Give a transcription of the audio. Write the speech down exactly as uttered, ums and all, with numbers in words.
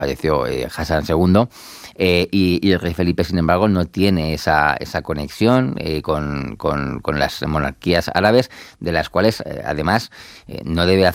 falleció eh, Hassan segundo, eh, y, y el rey Felipe, sin embargo, no tiene esa, esa conexión eh, con, con, con las monarquías árabes, de las cuales, eh, además, eh, no debe